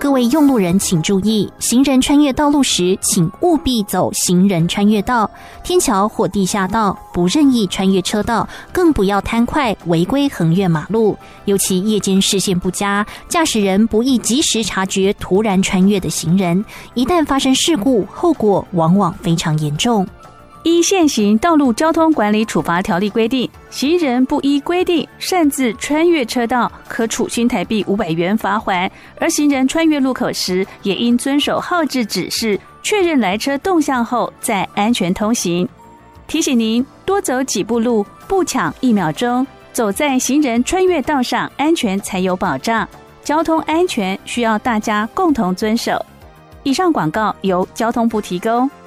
各位用路人请注意，行人穿越道路时，请务必走行人穿越道、天桥或地下道，不任意穿越车道，更不要贪快违规横越马路。尤其夜间视线不佳，驾驶人不易及时察觉突然穿越的行人，一旦发生事故，后果往往非常严重。 依现行道路交通管理处罚条例规定，行人不依规定擅自穿越车道，可处新台币500元罚锾；而行人穿越路口时，也应遵守号志指示，确认来车动向后再安全通行。提醒您多走几步路，不抢1秒钟，走在行人穿越道上，安全才有保障。交通安全需要大家共同遵守。以上广告由交通部提供。